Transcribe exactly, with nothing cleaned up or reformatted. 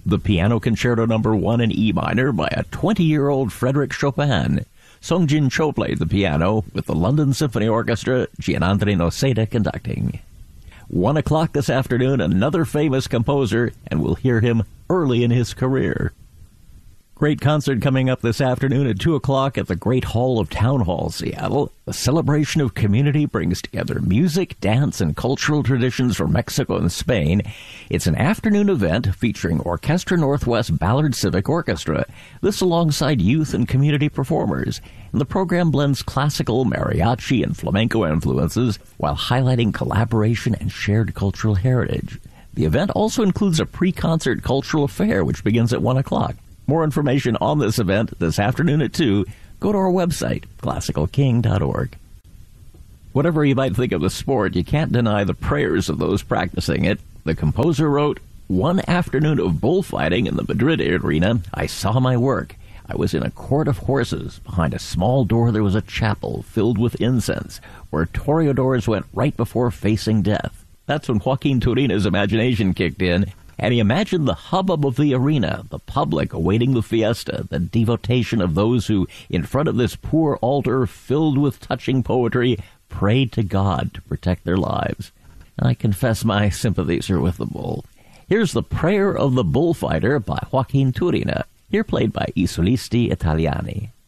The Piano Concerto Number one in E minor by a twenty-year-old Frédéric Chopin. Songjin Cho played the piano with the London Symphony Orchestra, Gianandrea Noseda conducting. One o'clock this afternoon, another famous composer, and we'll hear him early in his career. Great concert coming up this afternoon at two o'clock at the Great Hall of Town Hall, Seattle. The celebration of community brings together music, dance, and cultural traditions from Mexico and Spain. It's an afternoon event featuring Orchestra Northwest Ballard Civic Orchestra, this alongside youth and community performers. And the program blends classical, mariachi, and flamenco influences while highlighting collaboration and shared cultural heritage. The event also includes a pre-concert cultural affair, which begins at one o'clock. More information on this event this afternoon at two. Go to our website, classical king dot org. Whatever you might think of the sport, you can't deny the prayers of those practicing it. The composer wrote, "One afternoon of bullfighting in the Madrid arena, I saw my work. I was in a court of horses. Behind a small door there was a chapel filled with incense, where toreadors went right before facing death." That's when Joaquin Turina's imagination kicked in, and he imagined the hubbub of the arena, the public awaiting the fiesta, the devotion of those who, in front of this poor altar filled with touching poetry, prayed to God to protect their lives. I confess my sympathies are with the bull. Here's the Prayer of the Bullfighter by Joaquin Turina, here played by I Solisti Italiani.